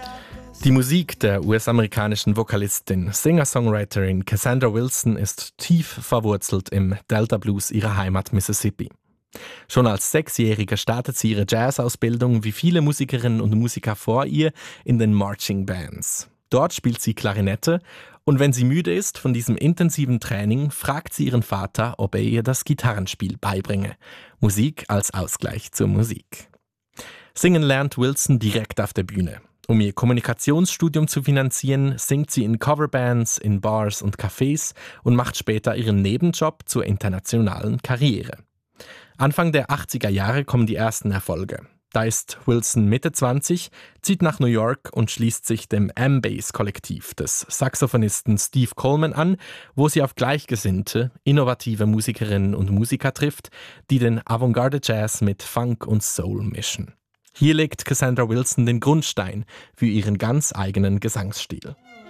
Die Musik der US-amerikanischen Vokalistin, Singer-Songwriterin Cassandra Wilson ist tief verwurzelt im Delta Blues ihrer Heimat Mississippi. Schon als Sechsjährige startet sie ihre Jazzausbildung wie viele Musikerinnen und Musiker vor ihr in den Marching Bands. Dort spielt sie Klarinette und wenn sie müde ist von diesem intensiven Training, fragt sie ihren Vater, ob er ihr das Gitarrenspiel beibringe. Musik als Ausgleich zur Musik. Singen lernt Wilson direkt auf der Bühne. Um ihr Kommunikationsstudium zu finanzieren, singt sie in Coverbands, in Bars und Cafés und macht später ihren Nebenjob zur internationalen Karriere. Anfang der 80er Jahre kommen die ersten Erfolge. Da ist Wilson Mitte 20, zieht nach New York und schließt sich dem M-Bass-Kollektiv des Saxophonisten Steve Coleman an, wo sie auf gleichgesinnte, innovative Musikerinnen und Musiker trifft, die den Avantgarde-Jazz mit Funk und Soul mischen. Hier legt Cassandra Wilson den Grundstein für ihren ganz eigenen Gesangsstil.